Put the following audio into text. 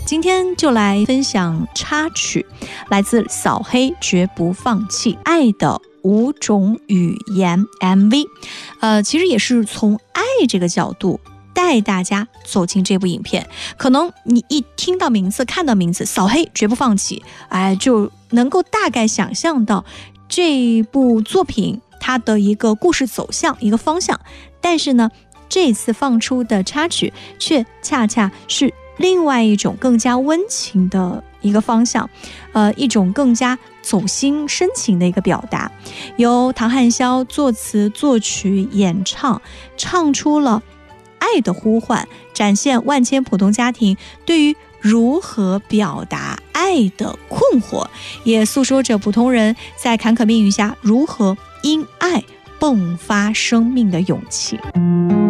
今天就来分享插曲，来自扫黑绝不放弃爱的5种语言 MV。其实也是从爱这个角度带大家走进这部影片。可能你一听到名字，看到名字扫黑绝不放弃，就能够大概想象到这部作品它的一个故事走向，一个方向。但是呢，这次放出的插曲却恰恰是另外一种更加温情的一个方向，一种更加走心深情的一个表达。由唐汉霄作词作曲演唱，唱出了爱的呼唤，展现万千普通家庭对于如何表达爱的困惑，也诉说着普通人在坎坷命运下如何因爱迸发生命的勇气。